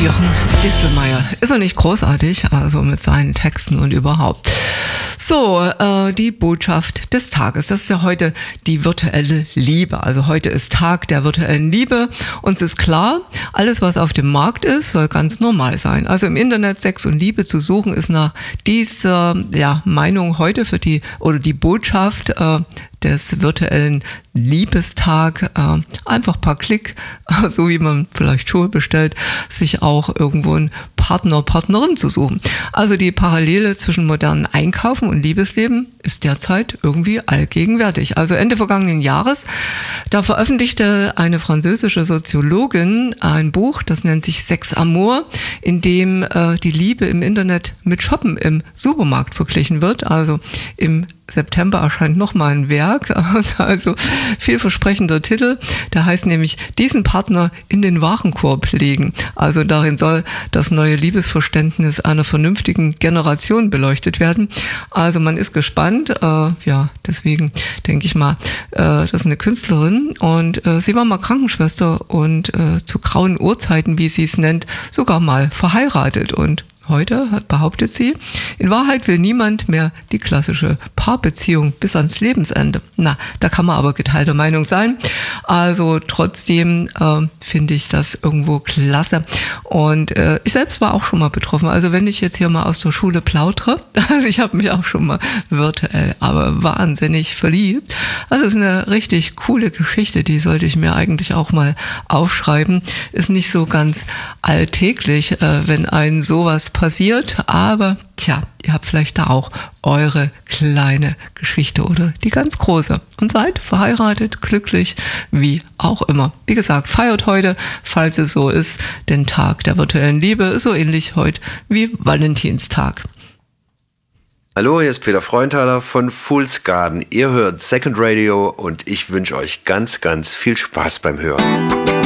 Jochen Distelmeier. Ist er nicht großartig? Also mit seinen Texten und überhaupt. So, die Botschaft des Tages. Das ist ja heute die virtuelle Liebe. Also heute ist Tag der virtuellen Liebe. Uns ist klar, alles, was auf dem Markt ist, soll ganz normal sein. Also im Internet Sex und Liebe zu suchen, ist nach dieser Meinung heute für die Botschaft des virtuellen Liebestag einfach paar Klick, so wie man vielleicht Schuhe bestellt, sich auch irgendwo einen Partner, Partnerin zu suchen. Also die Parallele zwischen modernen Einkaufen und Liebesleben ist derzeit irgendwie allgegenwärtig. Also Ende vergangenen Jahres, da veröffentlichte eine französische Soziologin ein Buch, das nennt sich Sex Amour, in dem die Liebe im Internet mit Shoppen im Supermarkt verglichen wird. Also im September erscheint nochmal ein Werk, also vielversprechender Titel. Der heißt nämlich, diesen Partner in den Warenkorb legen. Also darin soll das neue Liebesverständnis einer vernünftigen Generation beleuchtet werden. Also man ist gespannt. Deswegen denke ich mal, das ist eine Künstlerin und sie war mal Krankenschwester und zu grauen Uhrzeiten, wie sie es nennt, sogar mal verheiratet. Und heute behauptet sie, in Wahrheit will niemand mehr die klassische Paarbeziehung bis ans Lebensende. Na, da kann man aber geteilter Meinung sein. Also trotzdem finde ich das irgendwo klasse. Und ich selbst war auch schon mal betroffen. Also wenn ich jetzt hier mal aus der Schule plaudere, also ich habe mich auch schon mal virtuell, aber wahnsinnig verliebt. Also es ist eine richtig coole Geschichte, die sollte ich mir eigentlich auch mal aufschreiben. Ist nicht so ganz alltäglich, wenn einem sowas passiert, aber ihr habt vielleicht da auch eure kleine Geschichte oder die ganz große und seid verheiratet, glücklich, wie auch immer. Wie gesagt, feiert heute, falls es so ist, den Tag der virtuellen Liebe, so ähnlich heute wie Valentinstag. Hallo, hier ist Peter Freundhaler von Fool's Garden. Ihr hört Second Radio und ich wünsche euch ganz, ganz viel Spaß beim Hören.